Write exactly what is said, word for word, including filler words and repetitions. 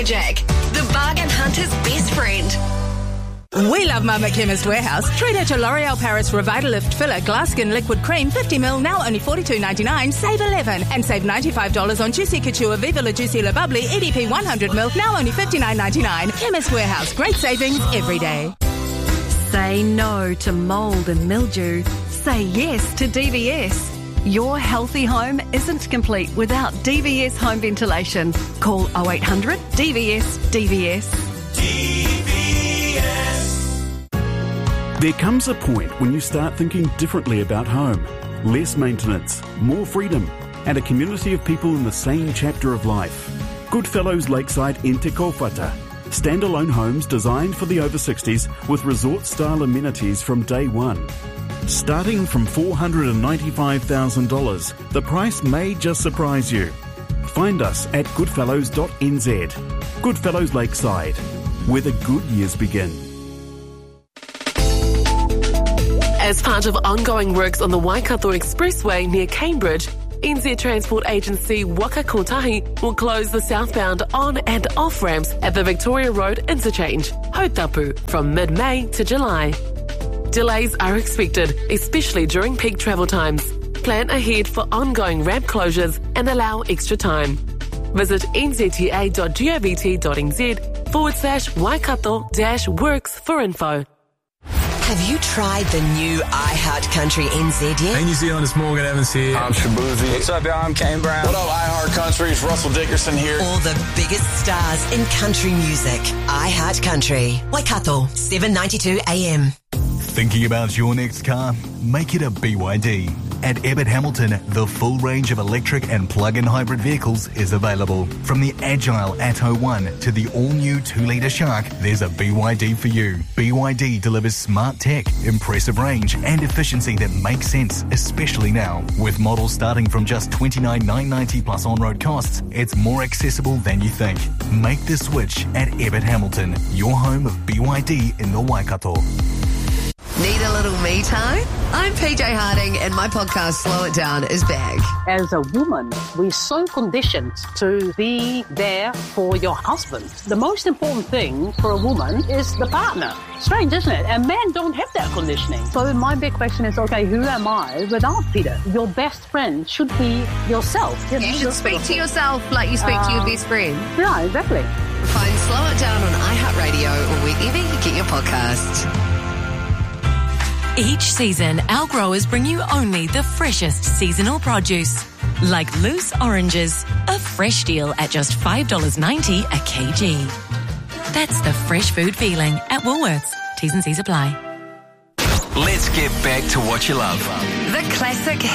Jack, the bargain hunter's best friend. We love Mum at Chemist Warehouse. Treat her to L'Oreal Paris Revitalift Filler Glass Skin Liquid Cream fifty milliliters, now only forty-two ninety-nine, save eleven. And save ninety-five dollars on Juicy Couture Viva La Juicy La Bubbly E D P one hundred milliliters, now only fifty-nine ninety-nine. Chemist Warehouse, great savings every day. Say no to mould and mildew. Say yes to D V S. Your healthy home isn't complete without D V S home ventilation. Call oh eight hundred D V S D V S. D V S. There comes a point when you start thinking differently about home. Less maintenance, more freedom, and a community of people in the same chapter of life. Goodfellows Lakeside in Te Kaupata. Standalone homes designed for the over sixties with resort-style amenities from day one. Starting from four hundred ninety-five thousand dollars, the price may just surprise you. Find us at goodfellows dot n z. Goodfellows Lakeside, where the good years begin. As part of ongoing works on the Waikato Expressway near Cambridge, N Z Transport Agency Waka Kotahi will close the southbound on and off ramps at the Victoria Road interchange, Hautapu, from mid-May to July. Delays are expected, especially during peak travel times. Plan ahead for ongoing ramp closures and allow extra time. Visit nzta dot govt dot n z forward slash Waikato dash works for info. Have you tried the new iHeart Country N Z yet? Hey New Zealand, it's Morgan Evans here. I'm Shabuzi. What's up, y'all? I'm Kane Brown. What up, iHeart Country? It's Russell Dickerson here. All the biggest stars in country music. iHeart Country. Waikato, seven ninety-two A M. Thinking about your next car? Make it a B Y D. At Ebbett Hamilton, the full range of electric and plug-in hybrid vehicles is available. From the agile Atto one to the all-new two litre Shark, there's a B Y D for you. B Y D delivers smart tech, impressive range and efficiency that makes sense, especially now. With models starting from just twenty-nine thousand nine hundred ninety dollars plus on-road costs, it's more accessible than you think. Make the switch at Ebbett Hamilton, your home of B Y D in the Waikato. Need a little me time? I'm P J Harding and my podcast Slow It Down is back. As a woman, we're so conditioned to be there for your husband. The most important thing for a woman is the partner. Strange, isn't it? And men don't have that conditioning. So my big question is, okay, who am I without Peter? Your best friend should be yourself. You, know, you should speak to yourself like you speak uh, to your best friend. Yeah, exactly. Find Slow It Down on iHeartRadio or wherever you get your podcasts. Each season, our growers bring you only the freshest seasonal produce. Like loose oranges, a fresh deal at just five dollars ninety a kg. That's the fresh food feeling at Woolworths. T's and C's apply. Let's get back to what you love. The classic